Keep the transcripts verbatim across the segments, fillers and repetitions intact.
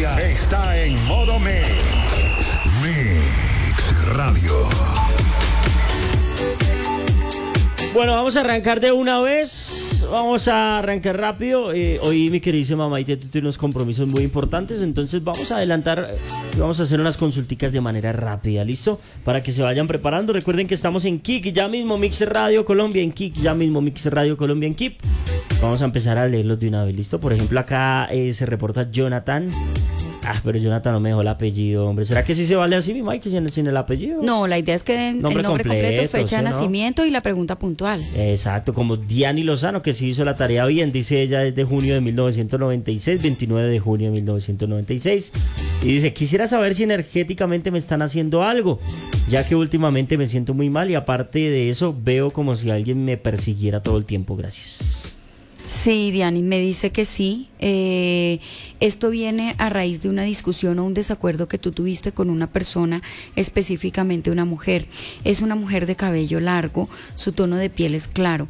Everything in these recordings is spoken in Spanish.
música está en modo Mix. Mix Radio. Bueno, vamos a arrancar de una vez. Vamos a arrancar rápido. Eh, hoy mi queridísima Maite tiene unos compromisos muy importantes, entonces vamos a adelantar y vamos a hacer unas consulticas de manera rápida, ¿listo? Para que se vayan preparando. Recuerden que estamos en Kik, ya mismo Mix Radio Colombia en Kik, ya mismo Mix Radio Colombia en Kik. Vamos a empezar a leerlos de una vez, ¿listo? Por ejemplo, acá eh, se reporta Jonathan. Ah, pero Jonathan no me dejó el apellido, hombre. ¿Será que sí se vale así, mi Mike, sin, sin el apellido? No, la idea es que den nombre el nombre completo, completo, fecha de ¿sí, no? nacimiento y la pregunta puntual. Exacto, como Diani Lozano, que sí hizo la tarea bien. Dice ella desde junio de mil novecientos noventa y seis, veintinueve de junio de mil novecientos noventa y seis. Y dice, quisiera saber si energéticamente me están haciendo algo, ya que últimamente me siento muy mal y aparte de eso veo como si alguien me persiguiera todo el tiempo. Gracias. Sí, Diani, me dice que sí. Eh, esto viene a raíz de una discusión o un desacuerdo que tú tuviste con una persona, específicamente una mujer. Es una mujer de cabello largo, su tono de piel es claro.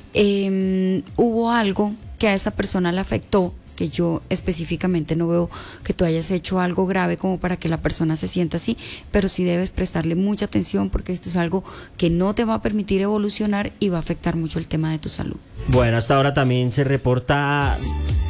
Eh, hubo algo que a esa persona le afectó, que yo específicamente no veo que tú hayas hecho algo grave como para que la persona se sienta así, pero sí debes prestarle mucha atención porque esto es algo que no te va a permitir evolucionar y va a afectar mucho el tema de tu salud. Bueno, hasta ahora también se reporta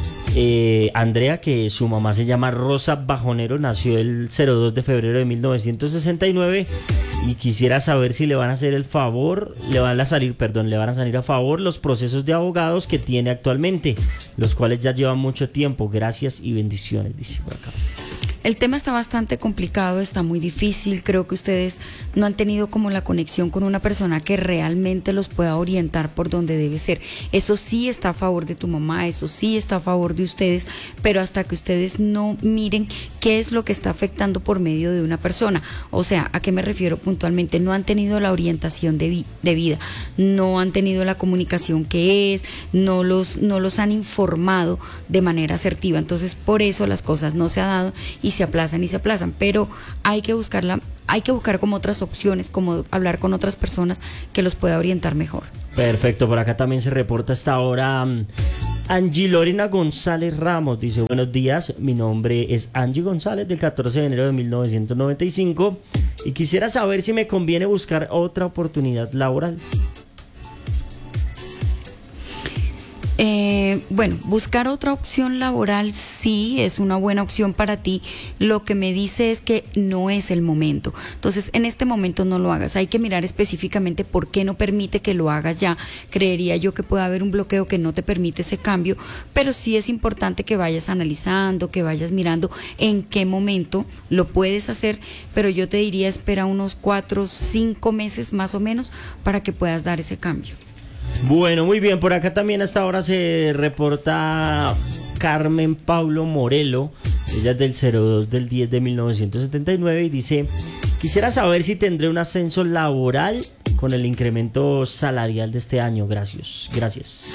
eh, Andrea, que su mamá se llama Rosa Bajonero, nació el cero dos de febrero de mil novecientos sesenta y nueve y quisiera saber si le van a hacer el favor, le van a salir, perdón, le van a salir a favor los procesos de abogados que tiene actualmente, los cuales ya llevan mucho tiempo. Gracias y bendiciones, dice por acá. El tema está bastante complicado, está muy difícil. Creo que ustedes no han tenido como la conexión con una persona que realmente los pueda orientar por donde debe ser. Eso sí está a favor de tu mamá, eso sí está a favor de ustedes, pero hasta que ustedes no miren qué es lo que está afectando por medio de una persona. O sea, ¿a qué me refiero puntualmente? No han tenido la orientación de, vi- de vida, no han tenido la comunicación que es, no los, no los han informado de manera asertiva. Entonces, por eso las cosas no se han dado y se aplazan y se aplazan, pero hay que buscarla, hay que buscar como otras opciones, como hablar con otras personas que los pueda orientar mejor. Perfecto, por acá también se reporta hasta ahora um, Angie Lorena González Ramos, dice, buenos días, mi nombre es Angie González, del catorce de enero de mil novecientos noventa y cinco y quisiera saber si me conviene buscar otra oportunidad laboral. Eh, bueno, buscar otra opción laboral sí es una buena opción para ti. Lo que me dice es que no es el momento. Entonces, en este momento no lo hagas. Hay que mirar específicamente por qué no permite que lo hagas ya. Creería yo que puede haber un bloqueo que no te permite ese cambio, pero sí es importante que vayas analizando, que vayas mirando en qué momento lo puedes hacer, pero yo te diría espera unos cuatro, cinco meses más o menos para que puedas dar ese cambio. Bueno, muy bien, por acá también hasta ahora se reporta Carmen Paulo Morelo, ella es del cero dos del diez de mil novecientos setenta y nueve y dice, quisiera saber si tendré un ascenso laboral con el incremento salarial de este año, gracias, gracias.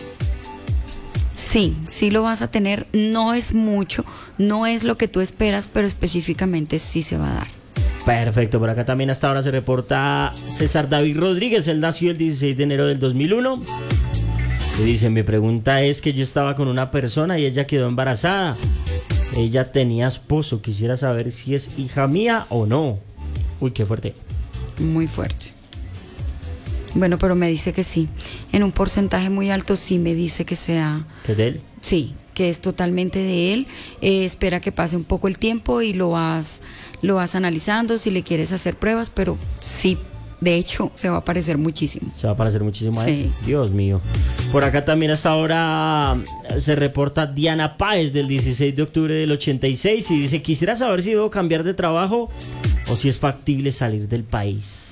Sí, sí lo vas a tener, no es mucho, no es lo que tú esperas, pero específicamente sí se va a dar. Perfecto, por acá también hasta ahora se reporta César David Rodríguez, él nació el dieciséis de enero del dos mil uno. Y dice, mi pregunta es que yo estaba con una persona y ella quedó embarazada. Ella tenía esposo, quisiera saber si es hija mía o no. Uy, qué fuerte. Muy fuerte. Bueno, pero me dice que sí. En un porcentaje muy alto sí me dice que sea... ¿Qué es de él? Sí, que es totalmente de él. Eh, espera que pase un poco el tiempo y lo vas... lo vas analizando si le quieres hacer pruebas, pero sí, de hecho, se va a parecer muchísimo. Se va a parecer muchísimo a él. Sí. Dios mío. Por acá también hasta ahora se reporta Diana Páez del dieciséis de octubre del ochenta y seis y dice, quisiera saber si debo cambiar de trabajo o si es factible salir del país.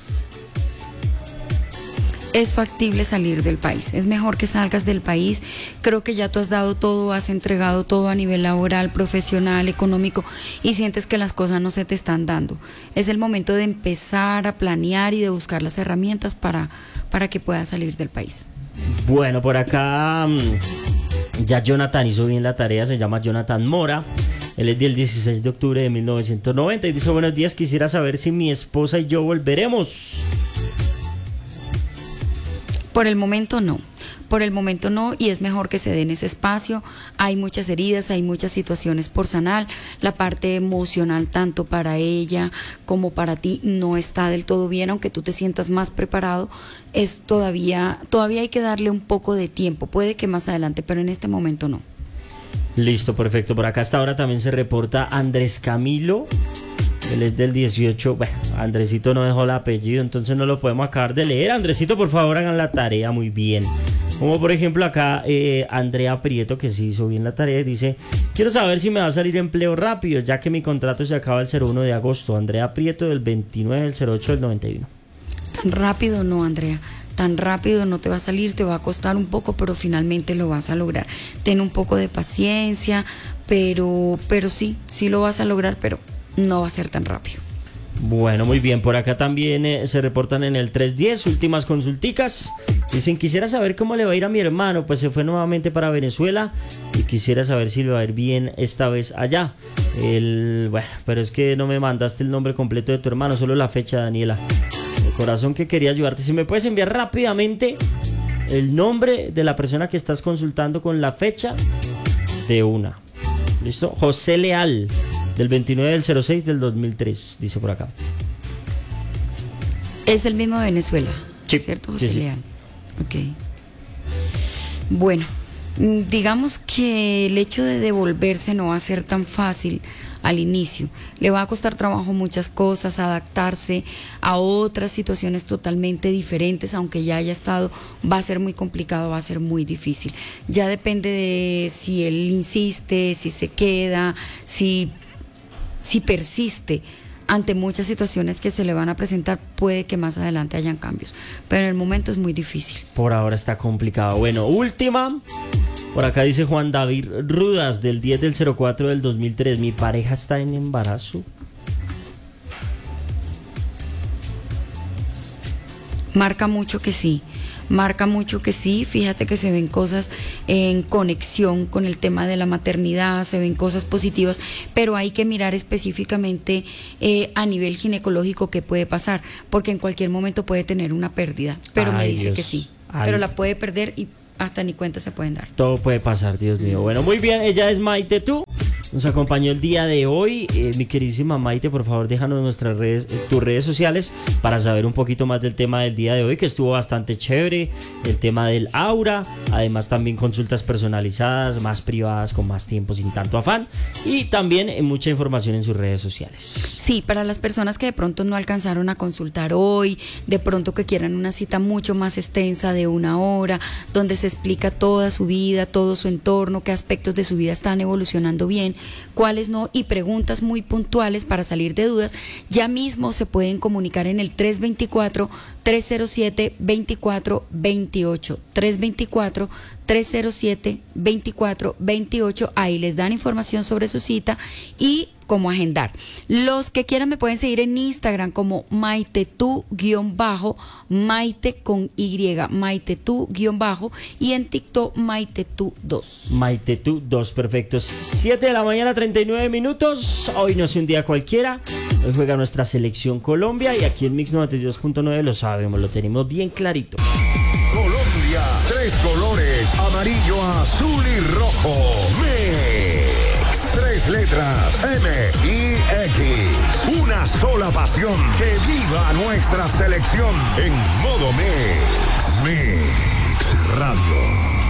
Es factible salir del país, es mejor que salgas del país. Creo que ya tú has dado todo, has entregado todo a nivel laboral, profesional, económico y sientes que las cosas no se te están dando. Es el momento de empezar a planear y de buscar las herramientas para, para que puedas salir del país. Bueno, por acá ya Jonathan hizo bien la tarea, se llama Jonathan Mora. Él es del dieciséis de octubre de mil novecientos noventa y dice, buenos días, quisiera saber si mi esposa y yo volveremos. Por el momento no. por el momento no, y es mejor que se den ese espacio. Hay muchas heridas, hay muchas situaciones por sanar. La parte emocional, tanto para ella como para ti, no está del todo bien, aunque tú te sientas más preparado. Es todavía, todavía hay que darle un poco de tiempo. Puede que más adelante, pero en este momento no. Listo, perfecto. Por acá hasta ahora también se reporta Andrés Camilo. Él es del dieciocho. Bueno, Andresito no dejó el apellido, entonces no lo podemos acabar de leer. Andresito, por favor, hagan la tarea muy bien. Como por ejemplo acá eh, Andrea Prieto, que sí hizo bien la tarea, dice: quiero saber si me va a salir empleo rápido, ya que mi contrato se acaba el cero uno de agosto. Andrea Prieto, del veintinueve del cero ocho del noventa y uno. Tan rápido no, Andrea. Tan rápido no te va a salir, te va a costar un poco, pero finalmente lo vas a lograr. Ten un poco de paciencia, pero, pero sí, sí lo vas a lograr, pero no va a ser tan rápido. Bueno, muy bien. Por acá también eh, se reportan en el tres diez, últimas consulticas. Dicen: quisiera saber cómo le va a ir a mi hermano, pues se fue nuevamente para Venezuela y quisiera saber si le va a ir bien esta vez allá. El, bueno, pero es que no me mandaste el nombre completo de tu hermano, solo la fecha, Daniela. De corazón que quería ayudarte. Si me puedes enviar rápidamente el nombre de la persona que estás consultando con la fecha, de una. ¿Listo? José Leal, del veintinueve del cero seis del dos mil tres, dice por acá. Es el mismo de Venezuela, sí, ¿cierto, José sí, sí. Leal? Ok. Bueno, digamos que el hecho de devolverse no va a ser tan fácil al inicio. Le va a costar trabajo muchas cosas, adaptarse a otras situaciones totalmente diferentes, aunque ya haya estado, va a ser muy complicado, va a ser muy difícil. Ya depende de si él insiste, si se queda, si, si persiste ante muchas situaciones que se le van a presentar. Puede que más adelante hayan cambios, pero en el momento es muy difícil. Por ahora está complicado. Bueno, última. Por acá dice Juan David Rudas, del diez del cero cuatro del dos mil tres. Mi pareja está en embarazo. Marca mucho que sí. Marca mucho que sí, fíjate que se ven cosas en conexión con el tema de la maternidad, se ven cosas positivas, pero hay que mirar específicamente eh, a nivel ginecológico qué puede pasar, porque en cualquier momento puede tener una pérdida, pero Ay, me dice Dios. que sí, Ay. pero la puede perder y hasta ni cuenta se pueden dar. Todo puede pasar, Dios mío. Bueno, muy bien, ella es Maite Tú. Nos acompañó el día de hoy. Eh, mi queridísima Maite, por favor, déjanos nuestras redes, eh, tus redes sociales para saber un poquito más del tema del día de hoy, que estuvo bastante chévere. El tema del aura, además también consultas personalizadas, más privadas, con más tiempo, sin tanto afán. Y también eh, mucha información en sus redes sociales. Sí, para las personas que de pronto no alcanzaron a consultar hoy, de pronto que quieran una cita mucho más extensa de una hora, donde se explica toda su vida, todo su entorno, qué aspectos de su vida están evolucionando bien, cuáles no, y preguntas muy puntuales para salir de dudas, ya mismo se pueden comunicar en el tres dos cuatro, tres cero siete, dos cuatro dos ocho, tres dos cuatro, tres cero siete, dos cuatro dos ocho. Ahí les dan información sobre su cita y cómo agendar. Los que quieran me pueden seguir en Instagram como maitetú guión bajo, maite con Y, maitetú guión bajo, y en TikTok maitetú dos. Maitetú dos, perfectos. siete de la mañana, treinta y nueve minutos. Hoy no es un día cualquiera. Hoy juega nuestra selección Colombia y aquí en Mix noventa y dos punto nueve lo sabemos, lo tenemos bien clarito. Colombia, tres colores, amarillo, azul y rojo. Mix, tres letras, M y X. Una sola pasión, que viva nuestra selección en modo Mix. Mix Radio.